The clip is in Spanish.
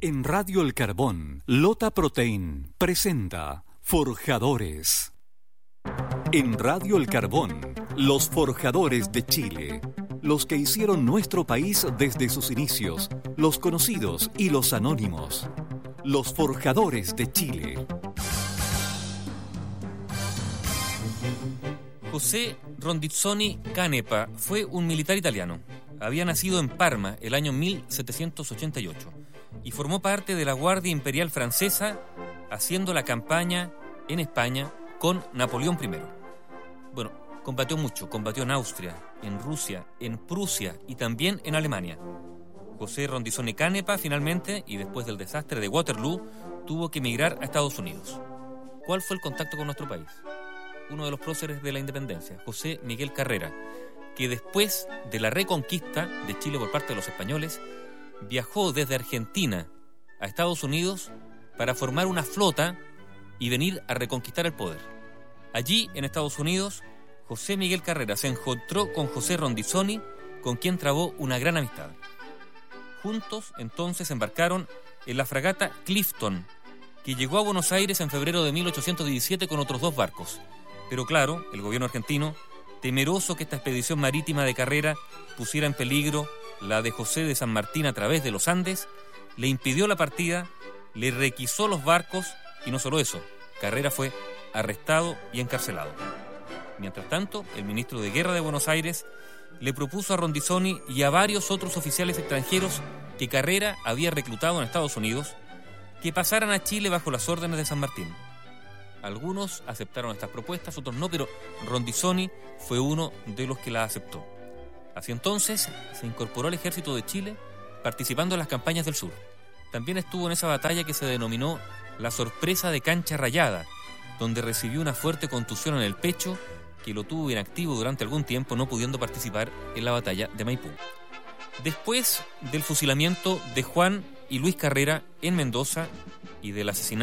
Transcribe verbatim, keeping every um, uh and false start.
En Radio El Carbón, Lota Protein presenta Forjadores. En Radio El Carbón, los forjadores de Chile. Los que hicieron nuestro país desde sus inicios, los conocidos y los anónimos. Los forjadores de Chile. José Rondizzoni Canepa fue un militar italiano. Había nacido en Parma el año mil setecientos ochenta y ocho y formó parte de la Guardia Imperial Francesa haciendo la campaña en España con Napoleón primero. Bueno, combatió mucho, combatió en Austria, en Rusia, en Prusia y también en Alemania. José Rondizzoni Canepa finalmente, y después del desastre de Waterloo, tuvo que emigrar a Estados Unidos. ¿Cuál fue el contacto con nuestro país? Uno de los próceres de la independencia, José Miguel Carrera, que después de la reconquista de Chile por parte de los españoles, viajó desde Argentina a Estados Unidos para formar una flota y venir a reconquistar el poder. Allí, en Estados Unidos, José Miguel Carrera se encontró con José Rondizzoni, con quien trabó una gran amistad. Juntos, entonces, embarcaron en la fragata Clifton, que llegó a Buenos Aires en febrero de mil ochocientos diecisiete con otros dos barcos. Pero claro, el gobierno argentino, temeroso que esta expedición marítima de Carrera pusiera en peligro la de José de San Martín a través de los Andes, le impidió la partida, le requisó los barcos y no solo eso, Carrera fue arrestado y encarcelado. Mientras tanto, el ministro de Guerra de Buenos Aires le propuso a Rondizzoni y a varios otros oficiales extranjeros que Carrera había reclutado en Estados Unidos que pasaran a Chile bajo las órdenes de San Martín. Algunos aceptaron estas propuestas, otros no, pero Rondizzoni fue uno de los que las aceptó. Así entonces se incorporó al ejército de Chile, participando en las campañas del sur. También estuvo en esa batalla que se denominó la sorpresa de Cancha Rayada, donde recibió una fuerte contusión en el pecho que lo tuvo inactivo durante algún tiempo, no pudiendo participar en la batalla de Maipú. Después del fusilamiento de Juan y Luis Carrera en Mendoza y del asesinato